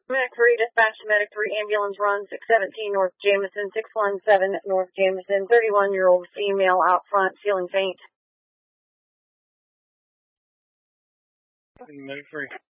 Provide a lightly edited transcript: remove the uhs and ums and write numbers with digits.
Medic 3, dispatch to Medic 3, ambulance run 617 North Jameson, 617 North Jameson, 31-year-old female out front, feeling faint. Medic 3.